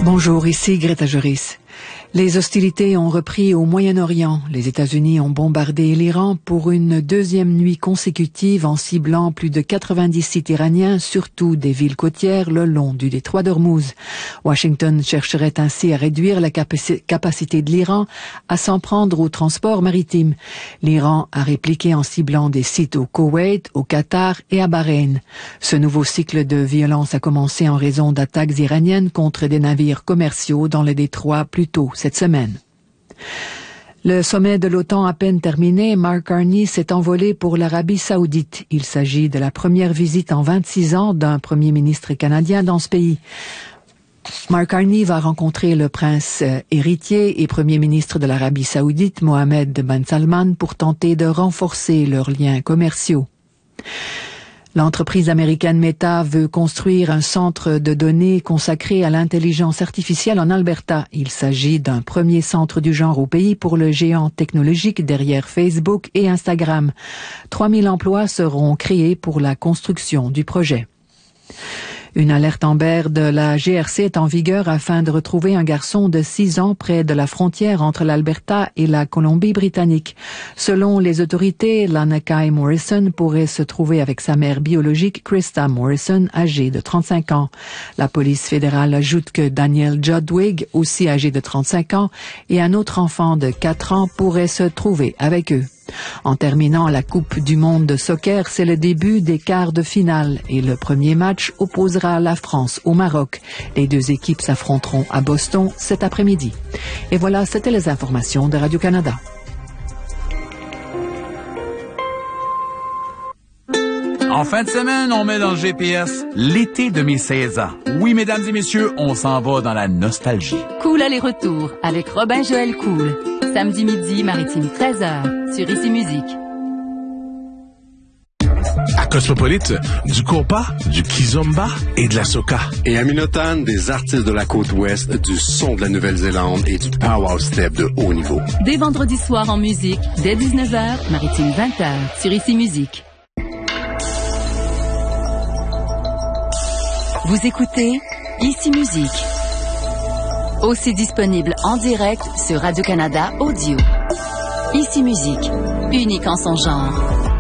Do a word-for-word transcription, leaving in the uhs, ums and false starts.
Bonjour, ici Greta Joris. Les hostilités ont repris au Moyen-Orient. Les États-Unis ont bombardé l'Iran pour une deuxième nuit consécutive en ciblant plus de quatre-vingt-dix sites iraniens, surtout des villes côtières le long du détroit d'Ormuz. Washington chercherait ainsi à réduire la capaci- capacité de l'Iran à s'en prendre au transport maritime. L'Iran a répliqué en ciblant des sites au Koweït, au Qatar et à Bahreïn. Ce nouveau cycle de violence a commencé en raison d'attaques iraniennes contre des navires commerciaux dans le détroit plus tôt cette semaine. Le sommet de l'OTAN à peine terminé, Mark Carney s'est envolé pour l'Arabie Saoudite. Il s'agit de la première visite en vingt-six ans d'un premier ministre canadien dans ce pays. Mark Carney va rencontrer le prince héritier et premier ministre de l'Arabie Saoudite, Mohammed Ben Salman, pour tenter de renforcer leurs liens commerciaux. L'entreprise américaine Meta veut construire un centre de données consacré à l'intelligence artificielle en Alberta. Il s'agit d'un premier centre du genre au pays pour le géant technologique derrière Facebook et Instagram. trois mille emplois seront créés pour la construction du projet. Une alerte Amber de la G R C est en vigueur afin de retrouver un garçon de six ans près de la frontière entre l'Alberta et la Colombie-Britannique. Selon les autorités, Lanakai Morrison pourrait se trouver avec sa mère biologique, Krista Morrison, âgée de trente-cinq ans. La police fédérale ajoute que Daniel Judwig, aussi âgé de trente-cinq ans, et un autre enfant de quatre ans pourraient se trouver avec eux. En terminant la Coupe du monde de soccer, c'est le début des quarts de finale et le premier match opposera la France au Maroc. Les deux équipes s'affronteront à Boston cet après-midi. Et voilà, c'était les informations de Radio-Canada. En fin de semaine, on met dans le G P S l'été de mes seize ans. Oui, mesdames et messieurs, on s'en va dans la nostalgie. Cool aller-retour avec Robin Joël Cool. Samedi midi, Maritime treize heures, sur Ici Musique. À Cosmopolite, du compas, du kizomba et de la soca. Et à Minotan, des artistes de la côte ouest, du son de la Nouvelle-Zélande et du power step de haut niveau. Dès vendredi soir en musique, dès dix-neuf heures, Maritime vingt heures, sur Ici Musique. Vous écoutez Ici Musique. Aussi disponible en direct sur Radio-Canada Audio. Ici Musique, unique en son genre.